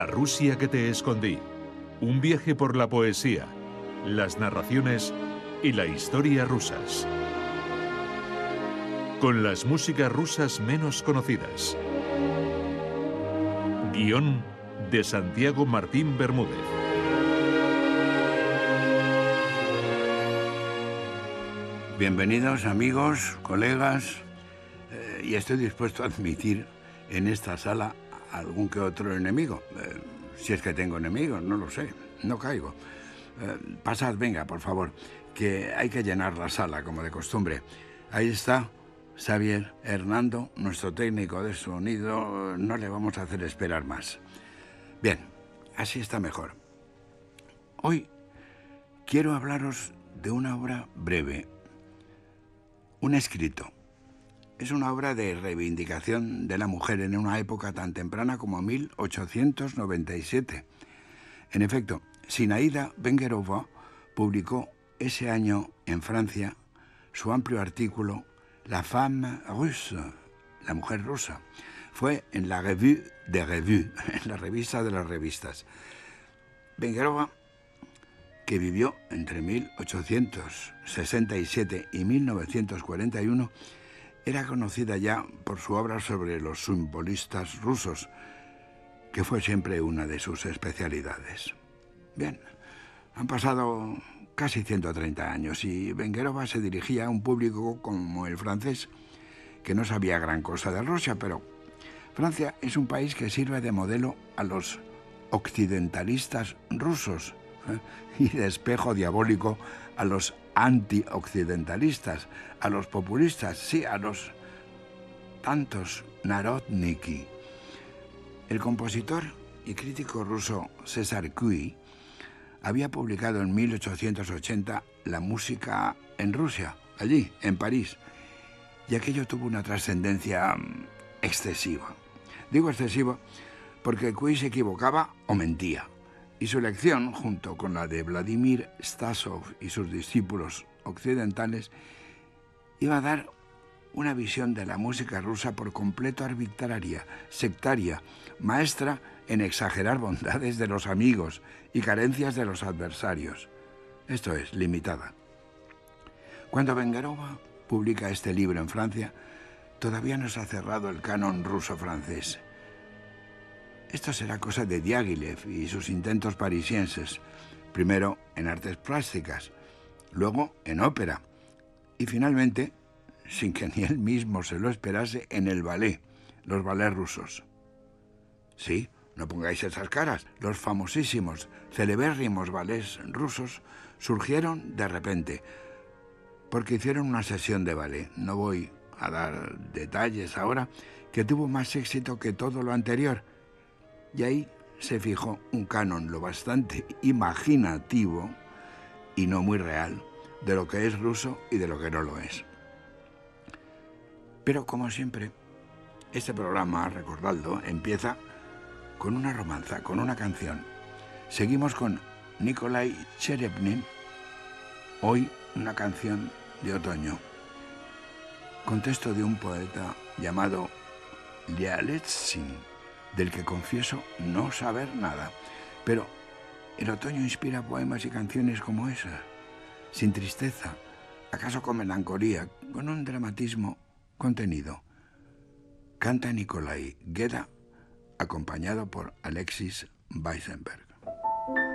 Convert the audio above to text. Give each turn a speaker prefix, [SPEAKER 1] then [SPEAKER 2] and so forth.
[SPEAKER 1] La Rusia que te escondí. Un viaje por la poesía, las narraciones y la historia rusas. Con las músicas rusas menos conocidas. Guión de Santiago Martín Bermúdez.
[SPEAKER 2] Bienvenidos amigos, colegas, y estoy dispuesto a admitir en esta sala algún que otro enemigo. Si es que tengo enemigos, no lo sé, no caigo. Pasad, venga, por favor, que hay que llenar la sala, como de costumbre. Ahí está Xavier Hernando, nuestro técnico de sonido. No le vamos a hacer esperar más. Bien, así está mejor. Hoy quiero hablaros de una obra breve, un escrito. Es una obra de reivindicación de la mujer en una época tan temprana como 1897. En efecto, Zinaida Vengerova publicó ese año en Francia su amplio artículo La femme russe, la mujer rusa. Fue en la Revue des Revues, en la revista de las revistas. Vengerova, que vivió entre 1867 y 1941, era conocida ya por su obra sobre los simbolistas rusos, que fue siempre una de sus especialidades. Bien, han pasado casi 130 años y Vengerova se dirigía a un público como el francés, que no sabía gran cosa de Rusia, pero Francia es un país que sirve de modelo a los occidentalistas rusos y de espejo diabólico a los anti-occidentalistas, a los populistas, sí, a los tantos narodniki. El compositor y crítico ruso César Cui había publicado en 1880 La música en Rusia, allí, en París, y aquello tuvo una trascendencia excesiva. Digo excesiva porque Cui se equivocaba o mentía, y su lección, junto con la de Vladimir Stasov y sus discípulos occidentales, iba a dar una visión de la música rusa por completo arbitraria, sectaria, maestra en exagerar bondades de los amigos y carencias de los adversarios. Esto es, limitada. Cuando Vengerova publica este libro en Francia, todavía no se ha cerrado el canon ruso-francés. Esto será cosa de Diaghilev y sus intentos parisienses, primero en artes plásticas, luego en ópera, y finalmente, sin que ni él mismo se lo esperase, en el ballet, los ballets rusos. Sí, no pongáis esas caras. Los famosísimos, celebérrimos ballets rusos surgieron de repente, porque hicieron una sesión de ballet. No voy a dar detalles ahora, que tuvo más éxito que todo lo anterior. Y ahí se fijó un canon lo bastante imaginativo y no muy real de lo que es ruso y de lo que no lo es. Pero como siempre, este programa, recordadlo, empieza con una romanza, con una canción. Seguimos con Nikolai Cherepnin, hoy una canción de otoño, con texto de un poeta llamado Lialezin, del que confieso no saber nada. Pero el otoño inspira poemas y canciones como esa, sin tristeza, acaso con melancolía, con un dramatismo contenido. Canta Nikolai Geda, acompañado por Alexis Weissenberg.